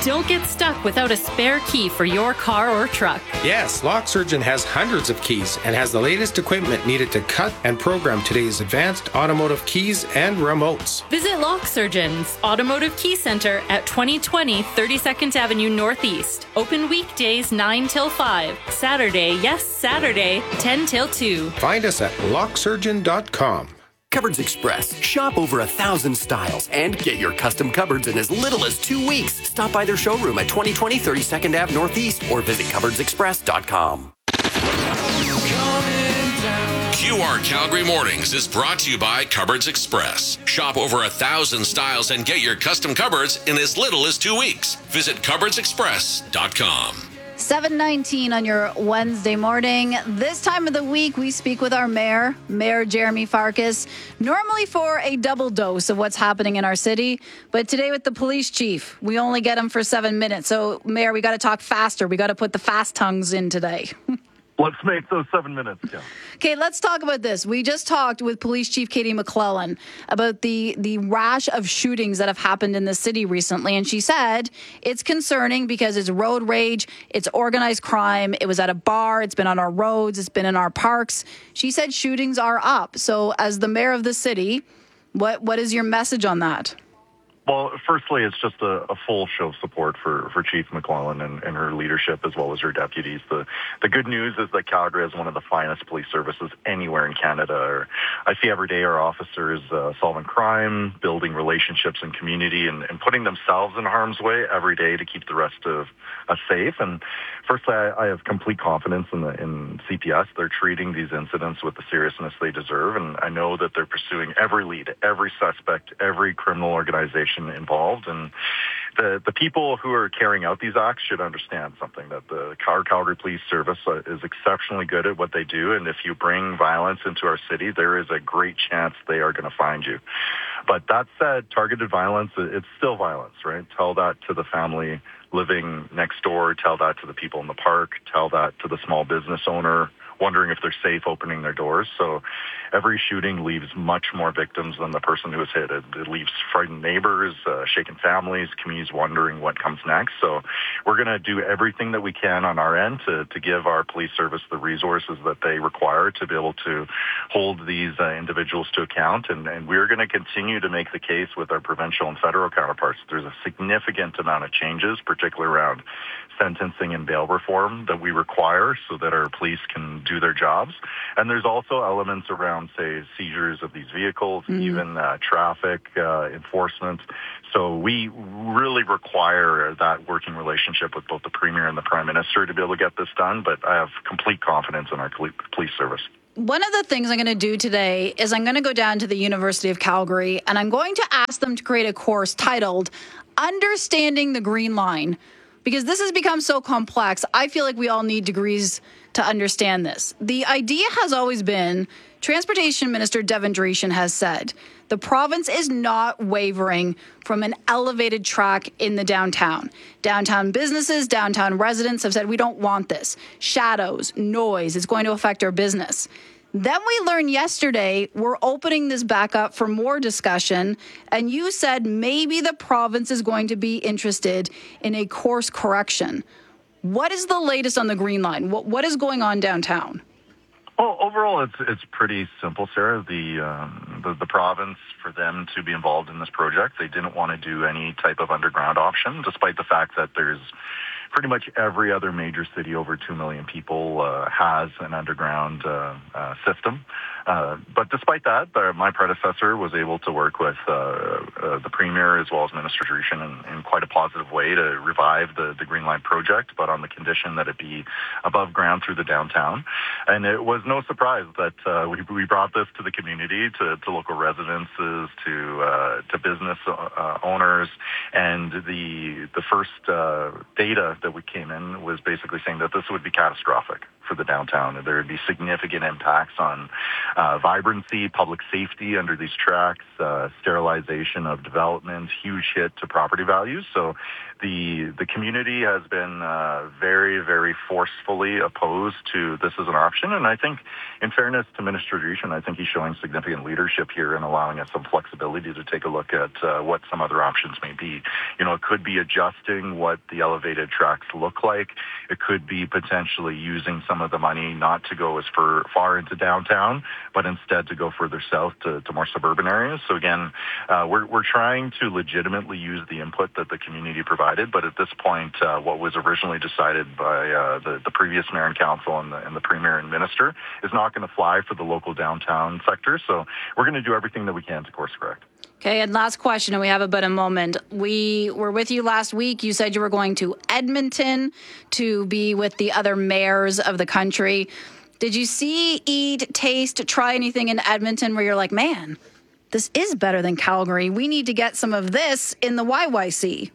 Don't get stuck without a spare key for your car or truck. Yes, Lock Surgeon has hundreds of keys and has the latest equipment needed to cut and program today's advanced automotive keys and remotes. Visit Lock Surgeon's Automotive Key Center at 2020 32nd Avenue Northeast. Open weekdays 9 till 5. Saturday, yes, Saturday, 10 till 2. Find us at locksurgeon.com. Cupboards Express. Shop over 1,000 styles and get your custom cupboards in as little as 2 weeks. Stop by their showroom at 2020 32nd Ave Northeast or visit cupboardsexpress.com. QR Calgary Mornings is brought to you by Cupboards Express. Shop over 1,000 styles and get your custom cupboards in as little as 2 weeks. Visit cupboardsexpress.com. 7:19 on your Wednesday morning. This time of the week, we speak with our mayor, Mayor Jeremy Farkas, normally for a double dose of what's happening in our city. But today with the police chief, we only get him for 7 minutes. So, Mayor, we got to talk faster. We got to put the fast tongues in today. Let's make those 7 minutes count. Okay, let's talk about this. We just talked with Police Chief Katie McClellan about the rash of shootings that have happened in the city recently. And she said it's concerning because it's road rage, it's organized crime, it was at a bar, it's been on our roads, it's been in our parks. She said shootings are up. So as the mayor of the city, what is your message on that? Well, firstly, it's just a full show of support for Chief McClellan and her leadership as well as her deputies. The good news is that Calgary has one of the finest police services anywhere in Canada. I see every day our officers solving crime, building relationships in community, and putting themselves in harm's way every day to keep the rest of us safe. And firstly, I have complete confidence in CPS. They're treating these incidents with the seriousness they deserve, and I know that they're pursuing every lead, every suspect, every criminal organization involved. And the people who are carrying out these acts should understand something, that the Calgary Police Service is exceptionally good at what they do. And if you bring violence into our city, there is a great chance they are going to find you. But that said, targeted violence, it's still violence, right? Tell that to the family living next door. Tell that to the people in the park. Tell that to the small business owner wondering if they're safe opening their doors. So every shooting leaves much more victims than the person who was hit. It leaves frightened neighbors, shaken families, communities wondering what comes next. So we're going to do everything that we can on our end to give our police service the resources that they require to be able to hold these individuals to account. And we're going to continue to make the case with our provincial and federal counterparts. There's a significant amount of changes, particularly around sentencing and bail reform, that we require so that our police can do their jobs. And there's also elements around, say, seizures of these vehicles, even traffic enforcement. So we really require that working relationship with both the Premier and the Prime Minister to be able to get this done. But I have complete confidence in our police service. One of the things I'm going to do today is I'm going to go down to the University of Calgary and I'm going to ask them to create a course titled Understanding the Green Line. Because this has become so complex, I feel like we all need degrees to understand this. The idea has always been, Transportation Minister Devin Dreeshen has said, the province is not wavering from an elevated track in the downtown. Downtown businesses, downtown residents have said, we don't want this. Shadows, noise, it's going to affect our business. Then we learned yesterday we're opening this back up for more discussion, and you said maybe the province is going to be interested in a course correction. What is the latest on the Green Line? What is going on downtown? Well, overall, it's pretty simple, Sarah. The province, for them to be involved in this project, they didn't want to do any type of underground option, despite the fact that there's pretty much every other major city over 2 million people has an underground system. But despite that, my predecessor was able to work with the Premier as well as Minister Dreeshen in quite a positive way to revive the Green Line project, but on the condition that it be above ground through the downtown. And it was no surprise that we brought this to the community, to local residences, to business owners, and the first data that we came in was basically saying that this would be catastrophic for the downtown. There would be significant impacts on vibrancy, public safety under these tracks, sterilization of development, huge hit to property values. So the community has been very, very forcefully opposed to this as an option. And I think, in fairness to Minister Dreeshen, I think he's showing significant leadership here in allowing us some flexibility to take a look at what some other options may be. It could be adjusting what the elevated tracks look like. It could be potentially using some of the money not to go as far into downtown, but instead to go further south to more suburban areas. So again, we're trying to legitimately use the input that the community provided, but at this point, what was originally decided by the previous mayor and council and the premier and minister is not going to fly for the local downtown sector. So we're going to do everything that we can to course correct. Okay, and last question, and we have about a moment. We were with you last week. You said you were going to Edmonton to be with the other mayors of the country. Did you see, eat, taste, try anything in Edmonton where you're like, man, this is better than Calgary. We need to get some of this in the YYC.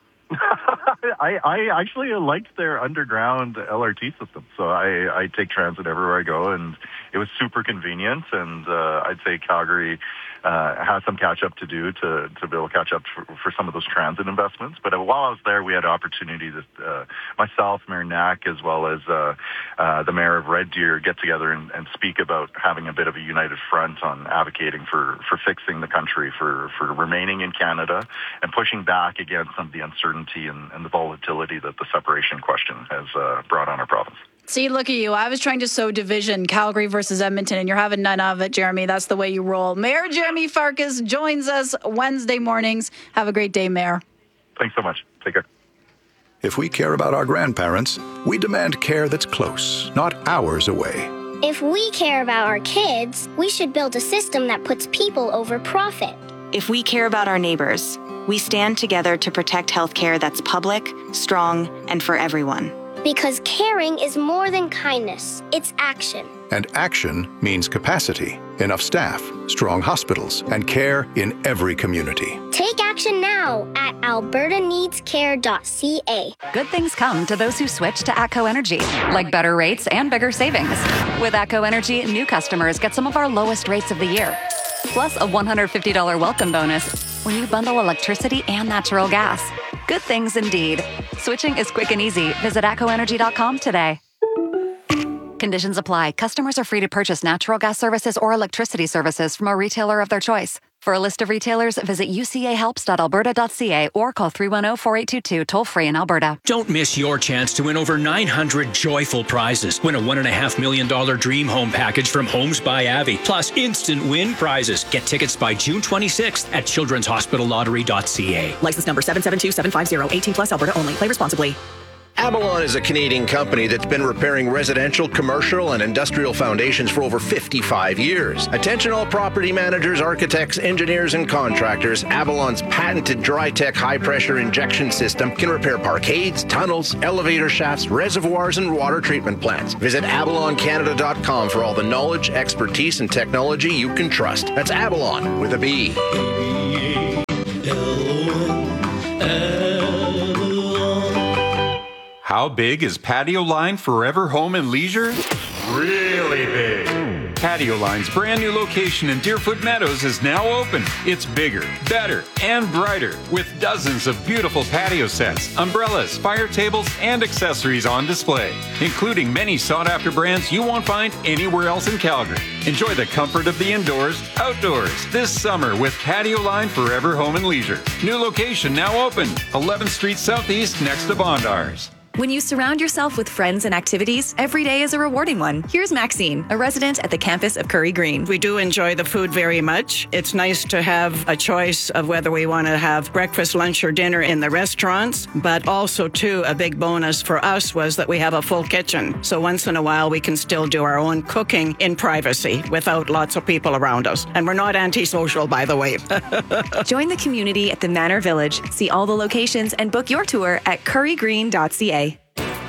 I actually liked their underground LRT system. So I take transit everywhere I go, and it was super convenient. And I'd say Calgary has some catch up to do to be able to catch up for some of those transit investments. But while I was there, we had an opportunity to myself, Mayor Knack, as well as the mayor of Red Deer get together and speak about having a bit of a united front on advocating for fixing the country, for remaining in Canada, and pushing back against some of the uncertainty and the volatility that the separation question has brought on our province. See, look at you. I was trying to sow division, Calgary versus Edmonton, and you're having none of it, Jeremy. That's the way you roll. Mayor Jeremy Farkas joins us Wednesday mornings. Have a great day, Mayor. Thanks so much. Take care. If we care about our grandparents, we demand care that's close, not hours away. If we care about our kids, we should build a system that puts people over profit. If we care about our neighbors, we stand together to protect healthcare that's public, strong, and for everyone. Because caring is more than kindness, it's action. And action means capacity, enough staff, strong hospitals, and care in every community. Take action now at albertaneedscare.ca. Good things come to those who switch to ATCO Energy, like better rates and bigger savings. With ATCO Energy, new customers get some of our lowest rates of the year, plus a $150 welcome bonus when you bundle electricity and natural gas. Good things indeed. Switching is quick and easy. Visit atcoenergy.com today. Conditions apply. Customers are free to purchase natural gas services or electricity services from a retailer of their choice. For a list of retailers, visit ucahelps.alberta.ca or call 310-4822 toll-free in Alberta. Don't miss your chance to win over 900 joyful prizes. Win a $1.5 million dream home package from Homes by Avi, plus instant win prizes. Get tickets by June 26th at childrenshospitallottery.ca. License number 772750, 18 plus Alberta only. Play responsibly. Avalon is a Canadian company that's been repairing residential, commercial, and industrial foundations for over 55 years. Attention all property managers, architects, engineers, and contractors. Avalon's patented DryTech high-pressure injection system can repair parkades, tunnels, elevator shafts, reservoirs, and water treatment plants. Visit AvalonCanada.com for all the knowledge, expertise, and technology you can trust. That's Avalon with a B. How big is Patio Line Forever Home and Leisure? Really big. Patio Line's brand new location in Deerfoot Meadows is now open. It's bigger, better, and brighter with dozens of beautiful patio sets, umbrellas, fire tables, and accessories on display, including many sought-after brands you won't find anywhere else in Calgary. Enjoy the comfort of the indoors, outdoors this summer with Patio Line Forever Home and Leisure. New location now open, 11th Street Southeast next to Bondars. When you surround yourself with friends and activities, every day is a rewarding one. Here's Maxine, a resident at the campus of Curry Green. We do enjoy the food very much. It's nice to have a choice of whether we want to have breakfast, lunch, or dinner in the restaurants, but also, too, a big bonus for us was that we have a full kitchen. So once in a while, we can still do our own cooking in privacy without lots of people around us. And we're not antisocial, by the way. Join the community at the Manor Village. See all the locations and book your tour at currygreen.ca.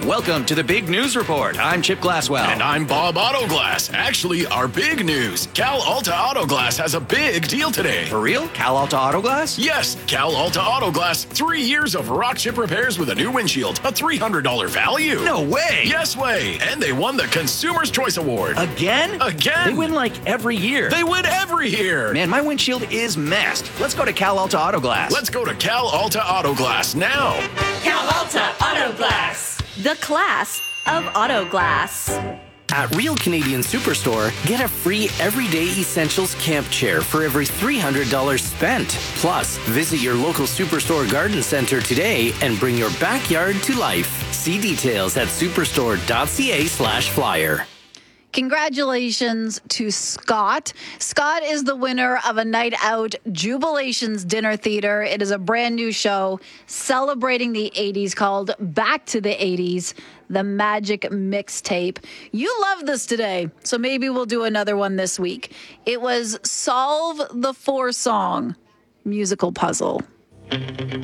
Welcome to the Big News Report. I'm Chip Glasswell. And I'm Bob Autoglass. Actually, our big news. Cal Alta Autoglass has a big deal today. For real? Cal Alta Autoglass? Yes, Cal Alta Autoglass. 3 years of rock chip repairs with a new windshield. A $300 value. No way. Yes way. And they won the Consumer's Choice Award. Again? Again. They win like every year. They win every year. Man, my windshield is messed. Let's go to Cal Alta Autoglass. Let's go to Cal Alta Autoglass now. Cal Alta Autoglass. The class of auto glass. At Real Canadian Superstore, get a free Everyday Essentials camp chair for every $300 spent. Plus, visit your local Superstore garden center today and bring your backyard to life. See details at superstore.ca/flyer. Congratulations to Scott. Scott is the winner of a night out Jubilations Dinner Theater. It is a brand new show celebrating the 80s called Back to the 80s, the Magic Mixtape. You love this today, so maybe we'll do another one this week. It was Solve the 4-Song musical puzzle.